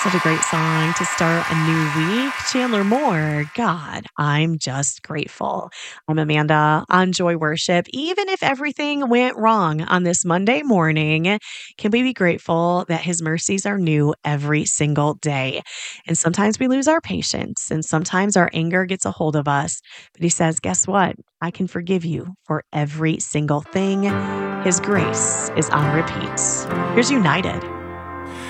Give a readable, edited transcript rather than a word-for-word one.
Such a great song to start a new week. Chandler Moore, God, I'm just grateful. I'm Amanda on Joy Worship. Even if everything went wrong on this Monday morning, can we be grateful that his mercies are new every single day? And sometimes we lose our patience and sometimes our anger gets a hold of us. But he says, guess what? I can forgive you for every single thing. His grace is on repeat. Here's United.